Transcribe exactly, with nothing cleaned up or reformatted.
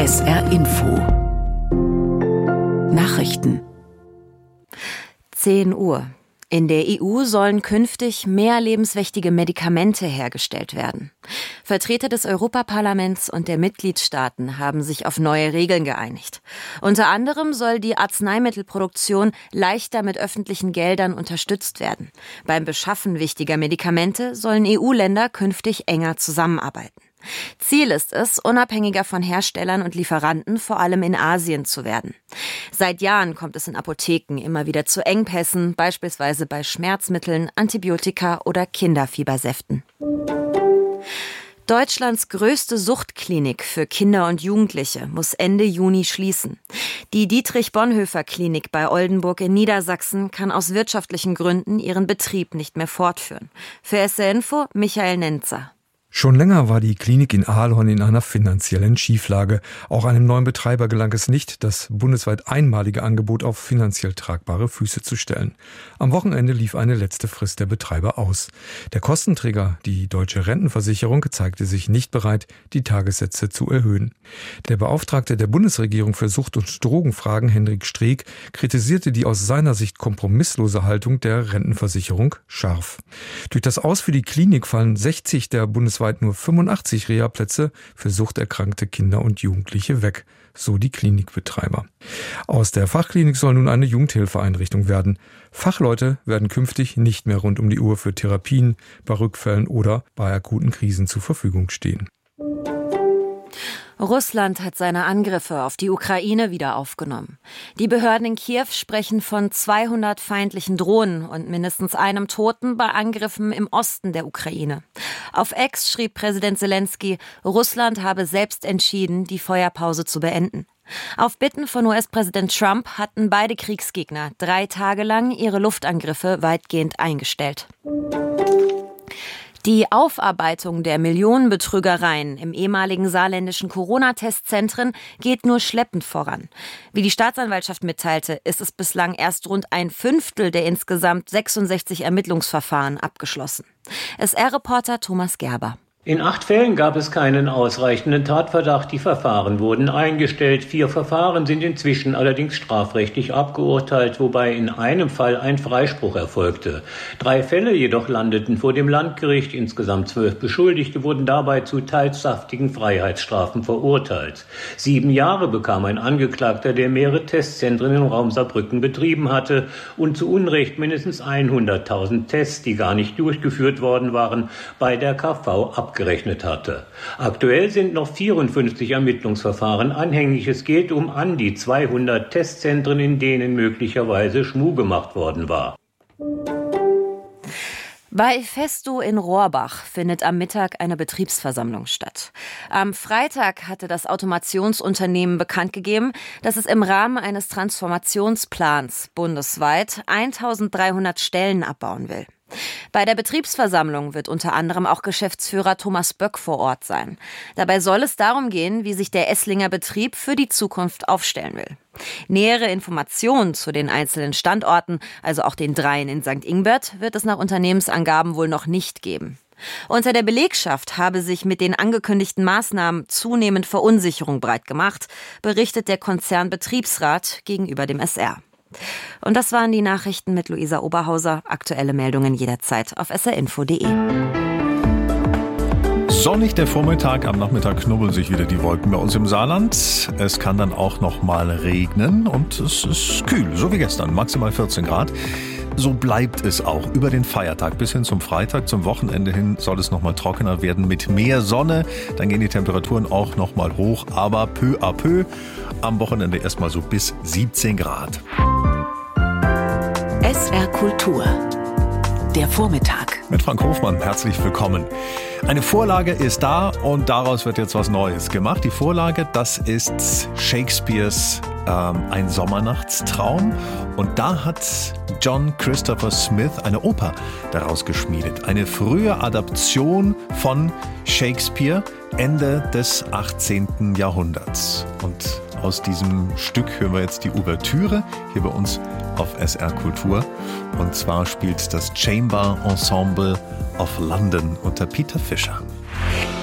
S R Info Nachrichten. zehn Uhr. In der E U sollen künftig mehr lebenswichtige Medikamente hergestellt werden. Vertreter des Europaparlaments und der Mitgliedstaaten haben sich auf neue Regeln geeinigt. Unter anderem soll die Arzneimittelproduktion leichter mit öffentlichen Geldern unterstützt werden. Beim Beschaffen wichtiger Medikamente sollen E U-Länder künftig enger zusammenarbeiten. Ziel ist es, unabhängiger von Herstellern und Lieferanten vor allem in Asien zu werden. Seit Jahren kommt es in Apotheken immer wieder zu Engpässen, beispielsweise bei Schmerzmitteln, Antibiotika oder Kinderfiebersäften. Deutschlands größte Suchtklinik für Kinder und Jugendliche muss Ende Juni schließen. Die Dietrich-Bonhoeffer-Klinik bei Oldenburg in Niedersachsen kann aus wirtschaftlichen Gründen ihren Betrieb nicht mehr fortführen. Für S R Info Michael Nenzer. Schon länger war die Klinik in Ahlhorn in einer finanziellen Schieflage. Auch einem neuen Betreiber gelang es nicht, das bundesweit einmalige Angebot auf finanziell tragbare Füße zu stellen. Am Wochenende lief eine letzte Frist der Betreiber aus. Der Kostenträger, die Deutsche Rentenversicherung, zeigte sich nicht bereit, die Tagessätze zu erhöhen. Der Beauftragte der Bundesregierung für Sucht- und Drogenfragen, Hendrik Streeck, kritisierte die aus seiner Sicht kompromisslose Haltung der Rentenversicherung scharf. Durch das Aus für die Klinik fallen sechzig der bundesweit nur fünfundachtzig Reha-Plätze für suchterkrankte Kinder und Jugendliche weg, so die Klinikbetreiber. Aus der Fachklinik soll nun eine Jugendhilfeeinrichtung werden. Fachleute werden künftig nicht mehr rund um die Uhr für Therapien, bei Rückfällen oder bei akuten Krisen zur Verfügung stehen. Russland hat seine Angriffe auf die Ukraine wieder aufgenommen. Die Behörden in Kiew sprechen von zweihundert feindlichen Drohnen und mindestens einem Toten bei Angriffen im Osten der Ukraine. Auf X schrieb Präsident Zelensky, Russland habe selbst entschieden, die Feuerpause zu beenden. Auf Bitten von U S-Präsident Trump hatten beide Kriegsgegner drei Tage lang ihre Luftangriffe weitgehend eingestellt. Die Aufarbeitung der Millionenbetrügereien im ehemaligen saarländischen Corona-Testzentren geht nur schleppend voran. Wie die Staatsanwaltschaft mitteilte, ist es bislang erst rund ein Fünftel der insgesamt sechsundsechzig Ermittlungsverfahren abgeschlossen. S R-Reporter Thomas Gerber. In acht Fällen gab es keinen ausreichenden Tatverdacht. Die Verfahren wurden eingestellt. Vier Verfahren sind inzwischen allerdings strafrechtlich abgeurteilt, wobei in einem Fall ein Freispruch erfolgte. Drei Fälle jedoch landeten vor dem Landgericht. Insgesamt zwölf Beschuldigte wurden dabei zu teils saftigen Freiheitsstrafen verurteilt. Sieben Jahre bekam ein Angeklagter, der mehrere Testzentren im Raum Saarbrücken betrieben hatte und zu Unrecht mindestens hunderttausend Tests, die gar nicht durchgeführt worden waren, bei der K V abgerechnet. gerechnet hatte. Aktuell sind noch vierundfünfzig Ermittlungsverfahren anhängig. Es geht um an die zweihundert Testzentren, in denen möglicherweise Schmuh gemacht worden war. Bei Festo in Rohrbach findet am Mittag eine Betriebsversammlung statt. Am Freitag hatte das Automationsunternehmen bekannt gegeben, dass es im Rahmen eines Transformationsplans bundesweit eintausenddreihundert Stellen abbauen will. Bei der Betriebsversammlung wird unter anderem auch Geschäftsführer Thomas Böck vor Ort sein. Dabei soll es darum gehen, wie sich der Esslinger Betrieb für die Zukunft aufstellen will. Nähere Informationen zu den einzelnen Standorten, also auch den dreien in Sankt Ingbert, wird es nach Unternehmensangaben wohl noch nicht geben. Unter der Belegschaft habe sich mit den angekündigten Maßnahmen zunehmend Verunsicherung breit gemacht, berichtet der Konzernbetriebsrat gegenüber dem S R. Und das waren die Nachrichten mit Luisa Oberhauser. Aktuelle Meldungen jederzeit auf s r info punkt d e. Sonnig der Vormittag, am Nachmittag knubbeln sich wieder die Wolken bei uns im Saarland. Es kann dann auch noch mal regnen und es ist kühl, so wie gestern, maximal vierzehn Grad. So bleibt es auch über den Feiertag bis hin zum Freitag. Zum Wochenende hin soll es noch mal trockener werden mit mehr Sonne. Dann gehen die Temperaturen auch noch mal hoch, aber peu à peu. Am Wochenende erst mal so bis siebzehn Grad. S R Kultur. Der Vormittag. Mit Frank Hofmann, herzlich willkommen. Eine Vorlage ist da und daraus wird jetzt was Neues gemacht. Die Vorlage, das ist Shakespeares ähm, Ein Sommernachtstraum. Und da hat John Christopher Smith eine Oper daraus geschmiedet. Eine frühe Adaption von Shakespeare Ende des achtzehnten Jahrhunderts. Und aus diesem Stück hören wir jetzt die Ouvertüre hier bei uns auf S R Kultur. Und zwar spielt das Chamber Ensemble of London unter Peter Fischer.